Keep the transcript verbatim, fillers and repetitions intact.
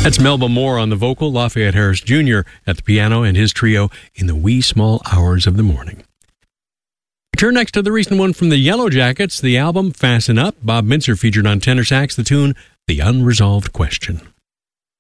That's Melba Moore on the vocal, Lafayette Harris Junior at the piano, and his trio in the wee small hours of the morning. We turn next to the recent one from the Yellow Jackets, the album Fasten Up. Bob Mintzer featured on tenor sax the tune The Unresolved Question.